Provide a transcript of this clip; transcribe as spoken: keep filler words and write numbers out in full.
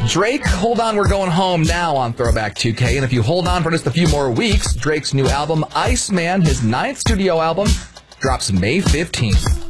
Drake, Hold On, We're Going Home now on Throwback two K. And if you hold on for just a few more weeks, Drake's new album, Iceman, his ninth studio album, drops May fifteenth.